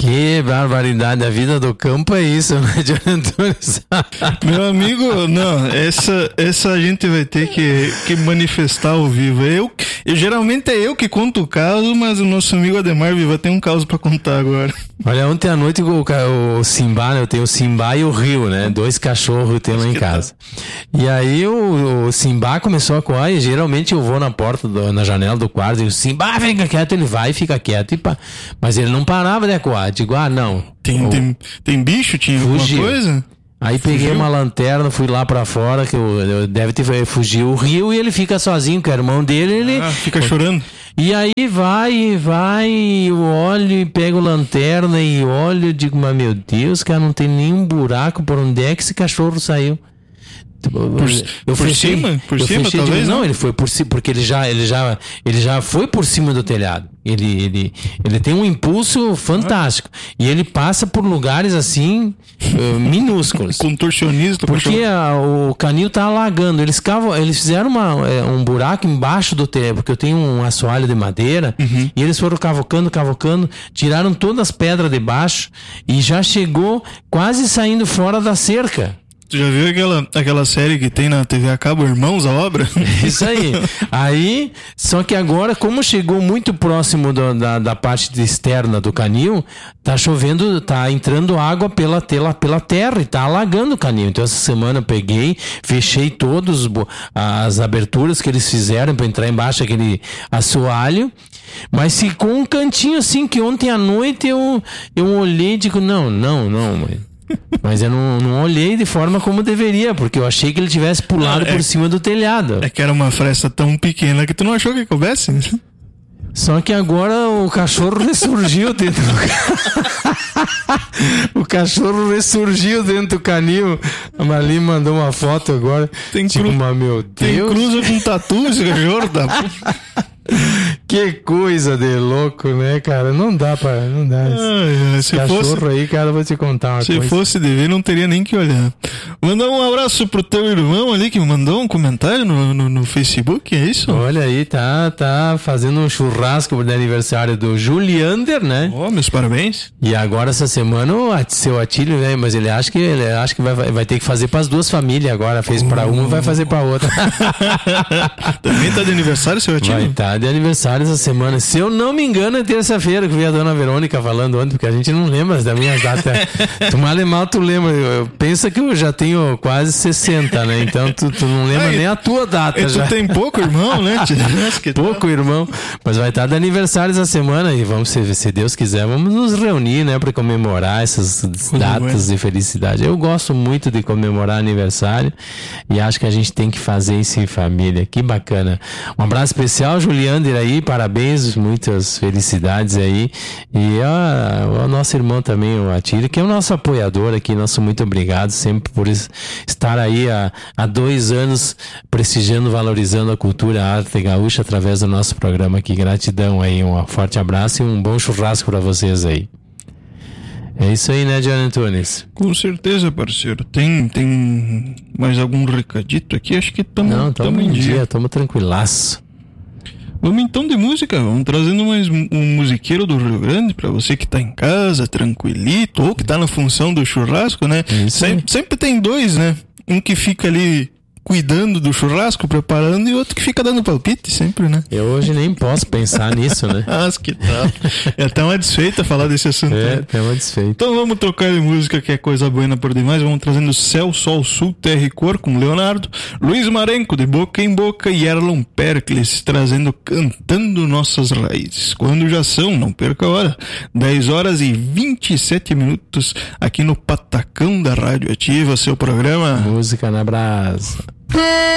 Que barbaridade, a vida do campo é isso, né, Johnny Antunes? Meu amigo, não, essa a gente vai ter que manifestar ao vivo. Geralmente é eu que conto o caso, mas o nosso amigo Ademar Viva tem um caso pra contar agora. Olha, ontem à noite o Simba, né? Eu tenho o Simba e o Rio, né? 2 cachorros eu tenho lá em casa. E aí o Simba começou a coar e geralmente eu vou na porta, na janela do quarto e o Simba fica quieto, ele vai e fica quieto. Mas ele não parava de coar. Digo, não. Tem bicho? Tinha alguma coisa? Aí peguei uma lanterna, fui lá pra fora, que eu deve ter fugido o Rio e ele fica sozinho, que é o irmão dele, ele... fica chorando. E aí vai, eu olho e pego lanterna e olho e digo, mas meu Deus, cara, não tem nenhum buraco por onde é que esse cachorro saiu. Por cima, talvez? Não, ele foi por cima, porque ele já foi por cima do telhado. Ele tem um impulso fantástico. E ele passa por lugares assim, minúsculos. Contorcionista. Porque o canil tá alagando. Eles fizeram um buraco embaixo do telhado, porque eu tenho um assoalho de madeira, e eles foram cavocando, tiraram todas as pedras de baixo e já chegou quase saindo fora da cerca. Tu já viu aquela série que tem na TV a cabo, Irmãos, a obra? Isso aí. Só que agora, como chegou muito próximo da parte externa do canil, tá chovendo, tá entrando água pela terra e tá alagando o canil. Então essa semana eu peguei, fechei todas as aberturas que eles fizeram para entrar embaixo aquele assoalho, mas ficou um cantinho assim que ontem à noite eu olhei e digo, não, mãe. Mas eu não olhei de forma como deveria, porque eu achei que ele tivesse pulado por cima do telhado. É que era uma fresta tão pequena que tu não achou que coubesse? Só que agora o cachorro ressurgiu dentro o cachorro ressurgiu dentro do canil. A Marli mandou uma foto agora. Meu Deus. Tem cruza com tatu esse cachorro da... Que coisa de louco, né, cara? Não dá. Se cachorro fosse aí, cara, vou te contar uma coisa. Se fosse de ver, não teria nem que olhar. Mandar um abraço pro teu irmão ali que mandou um comentário no Facebook, é isso? Olha aí, tá fazendo um churrasco de aniversário do Juliander, né? Meus parabéns. E agora essa semana o seu Atílio, né? Mas ele acha que vai ter que fazer pras 2 famílias agora. Fez pra uma, vai fazer pra outra. Também tá de aniversário, seu Atílio? Vai estar de aniversário essa semana. Se eu não me engano, é terça-feira que vi a dona Verônica falando ontem, porque a gente não lembra das minhas datas. Tu mal e mal tu lembra. Eu penso que eu já tenho quase 60, né? Então tu não lembra nem a tua data. Tu tem pouco irmão, né? Pouco irmão. Mas vai estar de aniversário essa semana e vamos, se Deus quiser, vamos nos reunir, né? Pra comemorar essas datas de felicidade. Eu gosto muito de comemorar aniversário e acho que a gente tem que fazer isso em família. Que bacana. Um abraço especial, Juliander aí, parabéns, muitas felicidades aí. E o nosso irmão também, o Atílio, que é o nosso apoiador aqui, nosso muito obrigado sempre por estar aí há 2 anos prestigiando, valorizando a cultura, a arte gaúcha através do nosso programa aqui. Gratidão aí, um forte abraço e um bom churrasco para vocês aí. É isso aí, né, Johnny Antunes? Com certeza, parceiro. Tem mais algum recadito aqui? Acho que estamos em dia. Estamos tranquilaço. Vamos então de música, vamos trazendo mais um musiqueiro do Rio Grande pra você que tá em casa, tranquilito, ou que tá na função do churrasco, né? Sempre tem 2, né? Um que fica ali cuidando do churrasco, preparando, e outro que fica dando palpite sempre, né? Eu hoje nem posso pensar nisso, né? Que tal? É até uma desfeita falar desse assunto. Até uma desfeita. Então vamos trocar de música, que é coisa buena por demais. Vamos trazendo Céu, Sol, Sul, Terra e Cor com Leonardo, Luiz Marenco de Boca em Boca e Erlon Pericles trazendo Cantando Nossas Raízes. Quando já são, não perca a hora, 10h27 aqui no Patacão da Rádio Ativa, seu programa Música na Brasa.